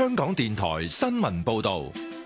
香港電台新聞報道。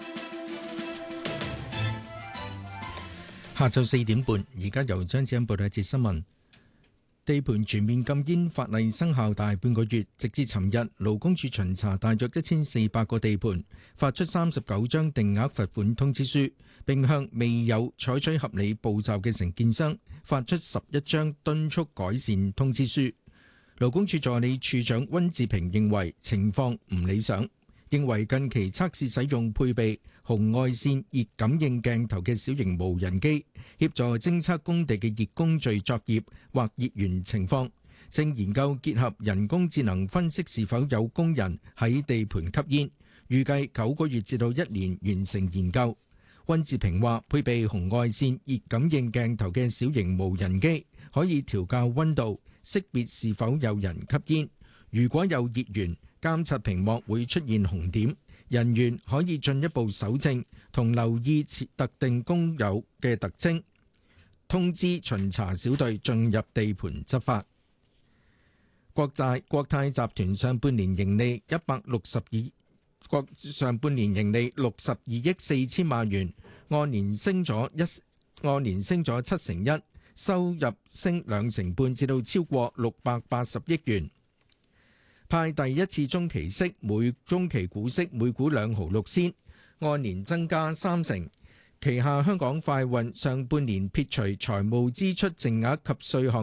下晝4點半，而家由張子欣報道一節新聞。地盤全面禁煙法例生效大半個月，直至尋日，勞工處巡查大約1400個地盤，發出39張定額罰款通知書，並向未有採取合理步驟嘅承建商發出11張敦促改善通知書。勞工處助理處長溫志平認為情況唔理想，認為近期測試使用配備紅外線熱感應鏡頭嘅小型無人機，協助偵測工地嘅熱工序作業或熱源情況，正研究結合人工智能分析是否有工人喺地盤吸煙，預計9個月至到1年完成研究。溫志平話，配備紅外線熱感應鏡頭嘅小型無人機可以調校溫度，識別是否有人吸煙，如果有熱源，監察屏幕會出現紅點，人員可以進一步搜證同留意特定工友嘅特徵，通知巡查小隊進入地盤執法。國泰集團上半年盈利62億4000萬元，按年升咗71%，收入升2成半，至到超過680億元。派第一次中期息，中期股息每股2毫6仙，按年增加3成。旗下香港快運上半年撇除財務支出淨額及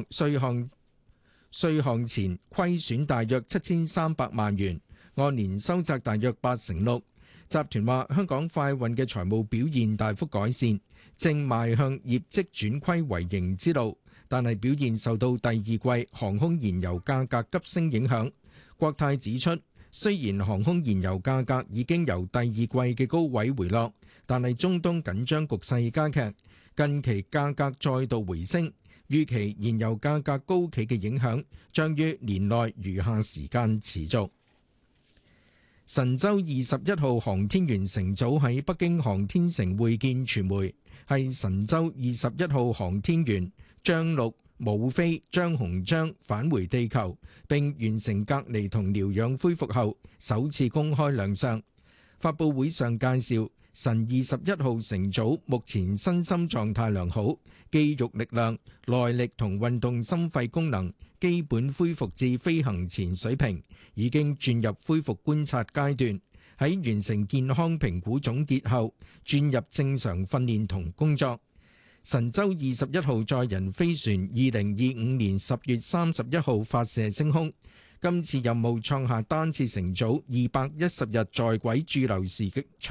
稅項前虧損大約7300萬元，按年收窄大約8成6。集團話香港快運嘅財務表現大幅改善，正邁向業績轉虧為盈之路，但係表現受到第二季航空燃油價格急升影響。國泰指出，雖然航空燃油價格已經由第二季嘅高位回落，但係中東緊張局勢加劇，近期價格再度回升，預期燃油價格高企嘅影響將於年內餘下時間持續。神舟21號航天員乘組喺北京航天城會見傳媒，係神舟21號航天員張陸、武飛、張洪章返回地球並完成隔離同療養恢復後首次公開亮相。發佈會上介紹，神21號乘組目前身心狀態良好，肌肉力量、耐力同運動心肺功能基本恢復至飛行前水平，已經轉入恢復觀察階段。喺完成健康評估總結後，轉入正常訓練同工作。神舟21號載人飛船2025年10月31號發射升空，今次任務創下單次乘組210日在軌駐留時嘅